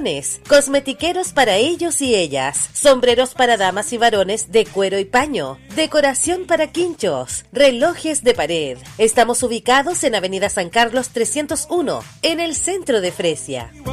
varones, cosmetiqueros para ellos y ellas, sombreros para damas y varones de cuero y paño, decoración para quinchos, relojes de pared. Estamos ubicados en Avenida San Carlos 301, en el centro de Fresia.